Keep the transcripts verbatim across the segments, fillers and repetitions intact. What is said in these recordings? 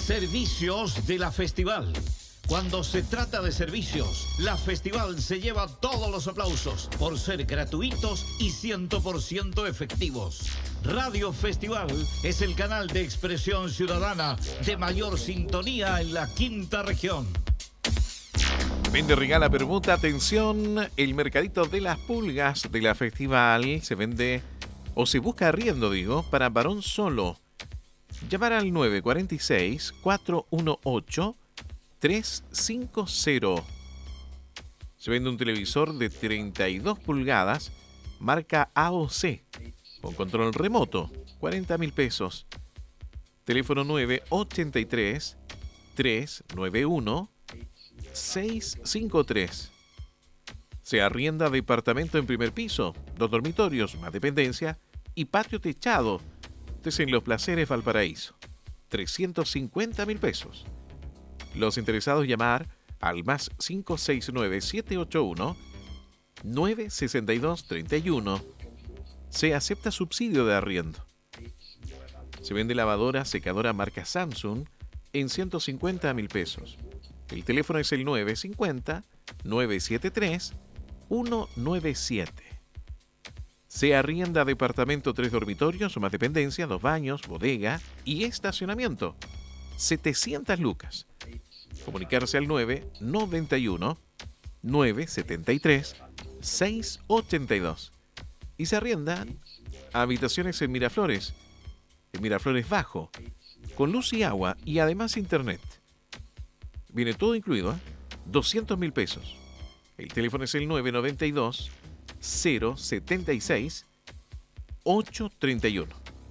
Servicios de la Festival. Cuando se trata de servicios, la Festival se lleva todos los aplausos por ser gratuitos y cien por ciento efectivos. Radio Festival es el canal de expresión ciudadana de mayor sintonía en la quinta región. Vende, regala, permuta, atención, el mercadito de las pulgas de la Festival se vende o se busca arriendo, digo, para varón solo. Llamar al nueve cuatro seis, cuatro uno ocho, tres cinco cero. Se vende un televisor de treinta y dos pulgadas, marca A O C, con control remoto, cuarenta mil pesos. Teléfono nueve ocho tres, tres nueve uno, seis cinco tres. Se arrienda departamento en primer piso, dos dormitorios, más dependencia y patio techado. En Los Placeres, Valparaíso. trescientos cincuenta mil pesos. Los interesados llamar al más cinco seis nueve, siete ocho uno, nueve seis dos, tres uno. Se acepta subsidio de arriendo. Se vende lavadora, secadora marca Samsung en ciento cincuenta mil pesos. El teléfono es el nueve cinco cero, nueve siete tres, uno nueve siete. Se arrienda departamento tres dormitorios, más dependencia, dos baños, bodega y estacionamiento. setecientas lucas. Comunicarse al nueve noventa y uno, nueve setenta y tres, seis ochenta y dos. Y se arriendan habitaciones en Miraflores, en Miraflores Bajo, con luz y agua y además internet. Viene todo incluido, ¿eh? doscientos mil pesos. El teléfono es el nueve noventa y dos, cero setenta y seis, ocho treinta y uno.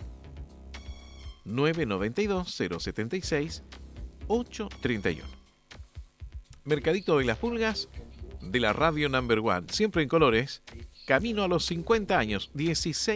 nueve noventa y dos, cero setenta y seis, ocho treinta y uno. Mercadito de las Pulgas de la Radio Number One, siempre en colores, camino a los cincuenta años, dieciséis